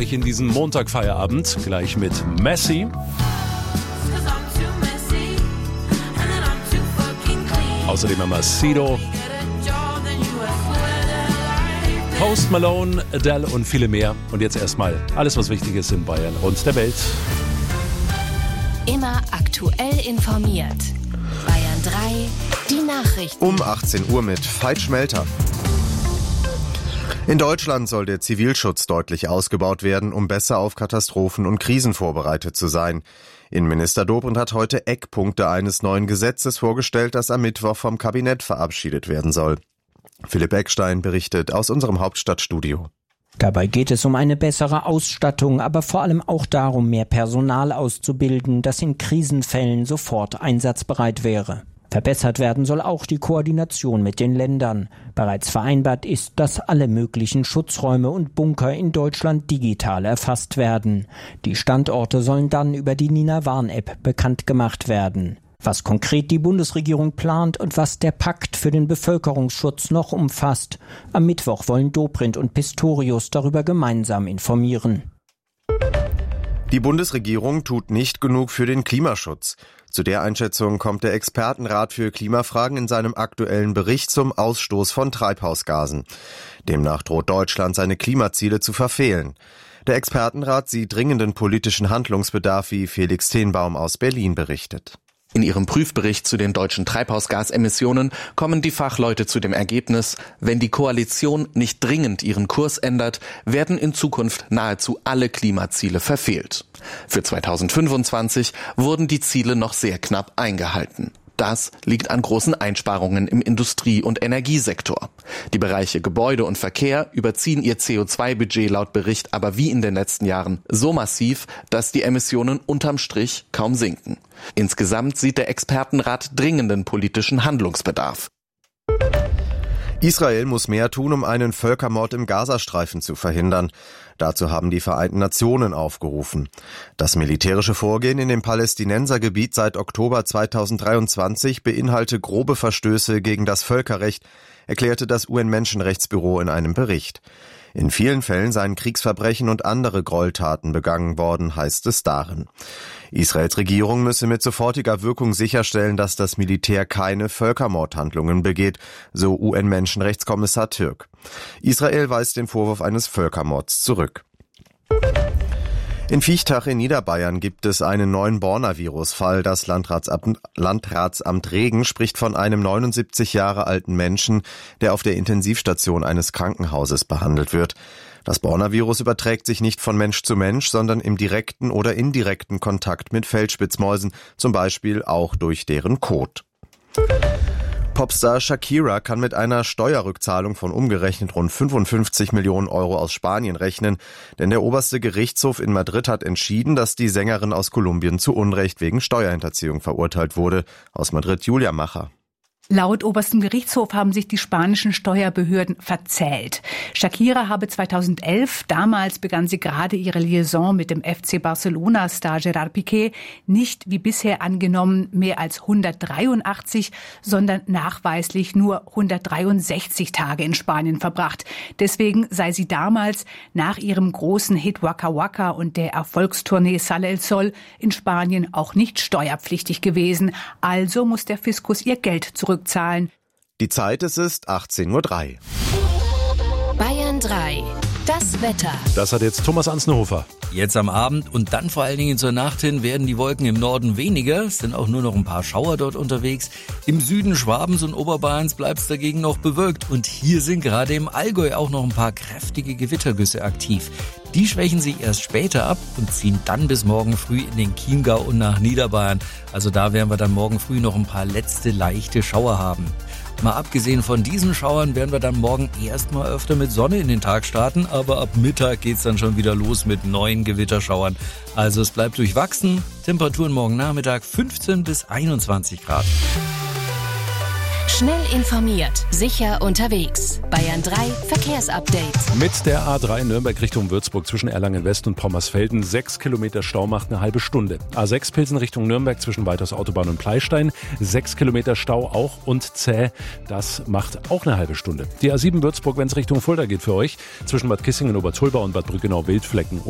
euch in diesen Montagfeierabend. Gleich mit Messi. Außerdem haben wir Sido, Post Malone, Adele und viele mehr. Und jetzt erstmal alles, was wichtig ist in Bayern und der Welt. Immer aktuell informiert. Bayern 3, die Nachrichten. Um 18 Uhr mit Veit Schmelter. In Deutschland soll der Zivilschutz deutlich ausgebaut werden, um besser auf Katastrophen und Krisen vorbereitet zu sein. Innenminister Dobrindt hat heute Eckpunkte eines neuen Gesetzes vorgestellt, das am Mittwoch vom Kabinett verabschiedet werden soll. Philipp Eckstein berichtet aus unserem Hauptstadtstudio. Dabei geht es um eine bessere Ausstattung, aber vor allem auch darum, mehr Personal auszubilden, das in Krisenfällen sofort einsatzbereit wäre. Verbessert werden soll auch die Koordination mit den Ländern. Bereits vereinbart ist, dass alle möglichen Schutzräume und Bunker in Deutschland digital erfasst werden. Die Standorte sollen dann über die Nina-Warn-App bekannt gemacht werden. Was konkret die Bundesregierung plant und was der Pakt für den Bevölkerungsschutz noch umfasst. Am Mittwoch wollen Dobrindt und Pistorius darüber gemeinsam informieren. Die Bundesregierung tut nicht genug für den Klimaschutz. Zu der Einschätzung kommt der Expertenrat für Klimafragen in seinem aktuellen Bericht zum Ausstoß von Treibhausgasen. Demnach droht Deutschland, seine Klimaziele zu verfehlen. Der Expertenrat sieht dringenden politischen Handlungsbedarf, wie Felix Tenbaum aus Berlin berichtet. In ihrem Prüfbericht zu den deutschen Treibhausgasemissionen kommen die Fachleute zu dem Ergebnis, wenn die Koalition nicht dringend ihren Kurs ändert, werden in Zukunft nahezu alle Klimaziele verfehlt. Für 2025 wurden die Ziele noch sehr knapp eingehalten. Das liegt an großen Einsparungen im Industrie- und Energiesektor. Die Bereiche Gebäude und Verkehr überziehen ihr CO2-Budget laut Bericht aber wie in den letzten Jahren so massiv, dass die Emissionen unterm Strich kaum sinken. Insgesamt sieht der Expertenrat dringenden politischen Handlungsbedarf. Israel muss mehr tun, um einen Völkermord im Gazastreifen zu verhindern. Dazu haben die Vereinten Nationen aufgerufen. Das militärische Vorgehen in dem Palästinensergebiet seit Oktober 2023 beinhalte grobe Verstöße gegen das Völkerrecht, erklärte das UN-Menschenrechtsbüro in einem Bericht. In vielen Fällen seien Kriegsverbrechen und andere Gräueltaten begangen worden, heißt es darin. Israels Regierung müsse mit sofortiger Wirkung sicherstellen, dass das Militär keine Völkermordhandlungen begeht, so UN-Menschenrechtskommissar Türk. Israel weist den Vorwurf eines Völkermords zurück. In Viechtach in Niederbayern gibt es einen neuen Borna-Virus-Fall. Das Landratsamt Regen spricht von einem 79 Jahre alten Menschen, der auf der Intensivstation eines Krankenhauses behandelt wird. Das Borna-Virus überträgt sich nicht von Mensch zu Mensch, sondern im direkten oder indirekten Kontakt mit Feldspitzmäusen, zum Beispiel auch durch deren Kot. Popstar Shakira kann mit einer Steuerrückzahlung von umgerechnet rund 55 Millionen Euro aus Spanien rechnen, denn der oberste Gerichtshof in Madrid hat entschieden, dass die Sängerin aus Kolumbien zu Unrecht wegen Steuerhinterziehung verurteilt wurde. Aus Madrid Julia Macher. Laut oberstem Gerichtshof haben sich die spanischen Steuerbehörden verzählt. Shakira habe 2011, damals begann sie gerade ihre Liaison mit dem FC Barcelona-Star Gerard Piqué, nicht wie bisher angenommen mehr als 183, sondern nachweislich nur 163 Tage in Spanien verbracht. Deswegen sei sie damals nach ihrem großen Hit Waka Waka und der Erfolgstournee Sale el Sol in Spanien auch nicht steuerpflichtig gewesen. Also muss der Fiskus ihr Geld zurückzahlen. Die Zeit, es ist 18:03 Uhr. Bayern 3, das Wetter. Das hat jetzt Thomas Ansnerhofer. Jetzt am Abend und dann vor allen Dingen zur Nacht hin werden die Wolken im Norden weniger. Es sind auch nur noch ein paar Schauer dort unterwegs. Im Süden Schwabens und Oberbayerns bleibt es dagegen noch bewölkt. Und hier sind gerade im Allgäu auch noch ein paar kräftige Gewittergüsse aktiv. Die schwächen sich erst später ab und ziehen dann bis morgen früh in den Chiemgau und nach Niederbayern. Also da werden wir dann morgen früh noch ein paar letzte leichte Schauer haben. Mal abgesehen von diesen Schauern werden wir dann morgen erstmal öfter mit Sonne in den Tag starten, aber ab Mittag geht's dann schon wieder los mit neuen Gewitterschauern. Also es bleibt durchwachsen. Temperaturen morgen Nachmittag 15 bis 21 Grad. Schnell informiert, sicher unterwegs. Bayern 3 Verkehrsupdate. Mit der A3 Nürnberg Richtung Würzburg zwischen Erlangen West und Pommersfelden 6 Kilometer Stau macht eine halbe Stunde. A6 Pilsen Richtung Nürnberg zwischen Weiters Autobahn und Pleistein 6 Kilometer Stau auch und zäh. Das macht auch eine halbe Stunde. Die A7 Würzburg, wenn es Richtung Fulda geht für euch, zwischen Bad Kissingen, Oberzollbau und Bad Brückenau Wildflecken.